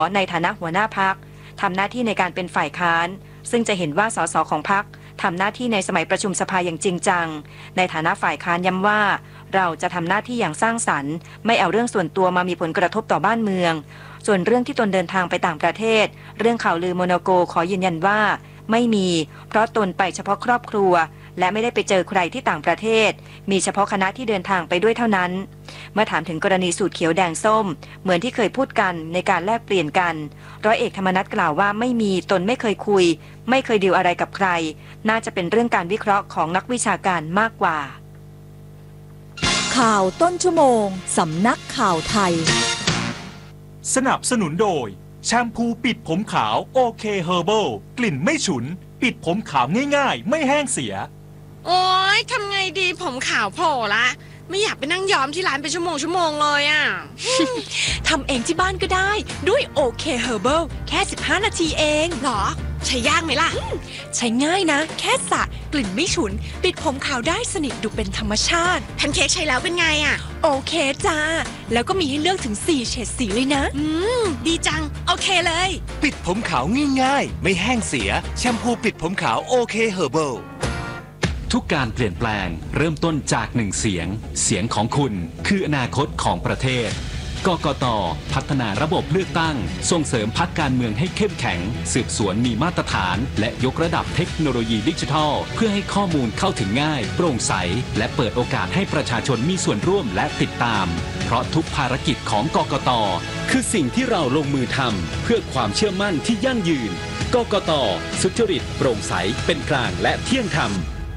ในฐานะหัวหน้าพรรคทำหน้าที่ในการเป็นฝ่ายค้านซึ่งจะเห็นว่าสสของพรรคทำหน้าที่ในสมัยประชุมสภาอย่างจริงจังในฐานะฝ่ายค้านย้ำว่าเราจะทำหน้าที่อย่างสร้างสรรค์ไม่เอาเรื่องส่วนตัวมามีผลกระทบต่อบ้านเมืองส่วนเรื่องที่ตนเดินทางไปต่างประเทศเรื่องข่าวลือโมนาโกขอยืนยันว่าไม่มีเพราะตนไปเฉพาะครอบครัวและไม่ได้ไปเจอใครที่ต่างประเทศมีเฉพาะคณะที่เดินทางไปด้วยเท่านั้นเมื่อถามถึงกรณีสูตรเขียวแดงส้มเหมือนที่เคยพูดกันในการแลกเปลี่ยนกันร้อยเอกธรรมนัสกล่าวว่าไม่มีตนไม่เคยคุยไม่เคยดีลอะไรกับใครน่าจะเป็นเรื่องการวิเคราะห์ของนักวิชาการมากกว่าข่าวต้นชั่วโมงสำนักข่าวไทยสนับสนุนโดยแชมพูปิดผมขาวโอเคเฮอร์เบิลกลิ่นไม่ฉุนปิดผมขาวง่ายๆไม่แห้งเสียโอ๊ยทำไงดีผมขาวโผล่ละไม่อยากไปนั่งย้อมที่ร้านเป็นชั่วโมงเลยอ่ะทำเองที่บ้านก็ได้ด้วยโอเคเฮอร์เบิลแค่15นาทีเองหรอใช้ยากไหมล่ะใช้ง่ายนะแค่สระกลิ่นไม่ฉุนปิดผมขาวได้สนิทดูเป็นธรรมชาติแพนเค้กใช้แล้วเป็นไงอ่ะโอเคจ้าแล้วก็มีให้เลือกถึง4เฉดสีเลยนะดีจังโอเคเลยปิดผมขาวง่ายๆไม่แห้งเสียแชมพูปิดผมขาวโอเคเฮอร์เบิลทุกการเปลี่ยนแปลงเริ่มต้นจากหนึ่งเสียงเสียงของคุณคืออนาคตของประเทศกกต.พัฒนาระบบเลือกตั้งส่งเสริมพรรคการเมืองให้เข้มแข็งสืบสวนมีมาตรฐานและยกระดับเทคโนโลยีดิจิทัลเพื่อให้ข้อมูลเข้าถึงง่ายโปร่งใสและเปิดโอกาสให้ประชาชนมีส่วนร่วมและติดตามเพราะทุกภารกิจของกกต.คือสิ่งที่เราลงมือทำเพื่อความเชื่อมั่นที่ยั่งยืนกกต.สุจริตโปร่งใสเป็นกลางและเที่ยงธรรม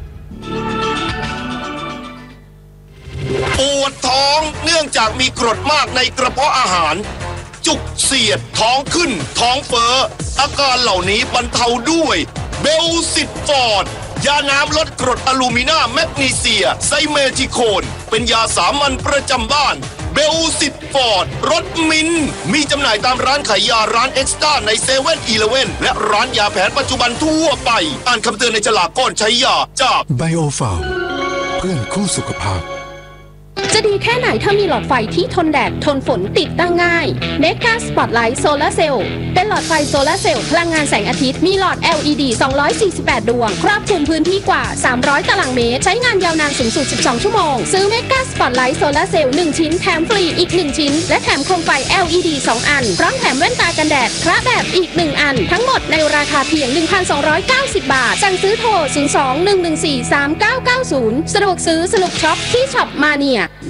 ปวดท้องเนื่องจากมีกรดมากในกระเพาะอาหารจุกเสียดท้องขึ้นท้องเฟ้ออาการเหล่านี้บรรเทาด้วยเบลซิตฟอร์ดยาน้ำลดกรดอลูมินาแมกนีเซียไซเมทิโคนเป็นยาสามัญประจำบ้านเบลซิตฟอร์ดรสมิ้นมีจำหน่ายตามร้านขายยาร้านเอ็กซ์ต้าในเซเว่นอีเลฟเว่นและร้านยาแผนปัจจุบันทั่วไปอ่านคำเตือนในฉลากก่อนใช้ยาจากไบโอฟาร์มเพื่อนคู่สุขภาพจะดีแค่ไหนถ้ามีหลอดไฟที่ทนแดดทนฝนติดตั้งง่ายเมกาสปอตไลท์โซลาร์เซลล์เป็นหลอดไฟโซลาร์เซลล์พลังงานแสงอาทิตย์มีหลอด LED 248 ดวงครอบคลุมพื้นที่กว่า300ตารางเมตรใช้งานยาวนานสูงสุด12ชั่วโมงซื้อเมกาสปอตไลท์โซลาร์เซลล์1ชิ้นแถมฟรีอีก1ชิ้นและแถมโคมไฟ LED 2 อันพร้อมแถมแว่นตากันแดดพระแบบอีก1อันทั้งหมดในราคาเพียง 1,290 บาทสั่งซื้อโทร 02-114-3990 สะดวกซื้อสนุกช็อปที่ช็อปมาเนีย